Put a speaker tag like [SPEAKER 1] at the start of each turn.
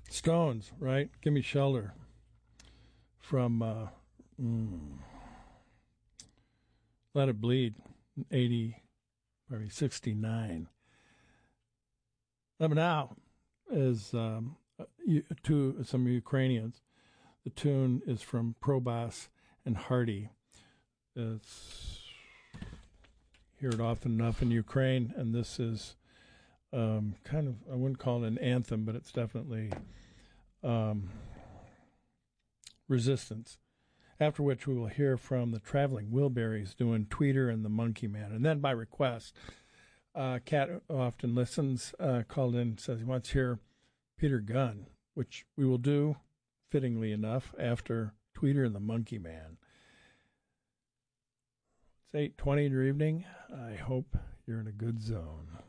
[SPEAKER 1] Stones, right? Give Me Shelter from Let It Bleed, 80, probably 69. But now is to some Ukrainians. The tune is from Probas and Hardy. It's hear it often enough in Ukraine, and this is kind of, I wouldn't call it an anthem, but it's definitely resistance. After which we will hear from the Traveling Wilburys doing Tweeter and the Monkey Man. And then by request, Kat often listens, called in and says he wants to hear Peter Gunn, which we will do, fittingly enough, after Tweeter and the Monkey Man. It's 8:20 in your evening. I hope you're in a good zone.